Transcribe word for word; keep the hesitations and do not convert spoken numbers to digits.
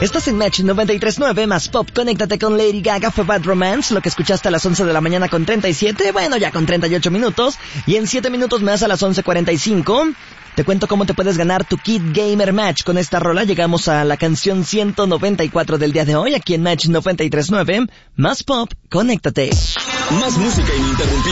Estás en Match noventa y tres punto nueve más Pop. Conéctate con Lady Gaga, For Bad Romance. Lo que escuchaste a las once de la mañana con treinta y siete. Bueno, ya con treinta y ocho minutos. Y en siete minutos más a las once cuarenta y cinco. Te cuento cómo te puedes ganar tu Kid Gamer Match. Con esta rola llegamos a la canción ciento noventa y cuatro del día de hoy. Aquí en Match noventa y tres punto nueve más Pop. Conéctate. Más música ininterrumpida.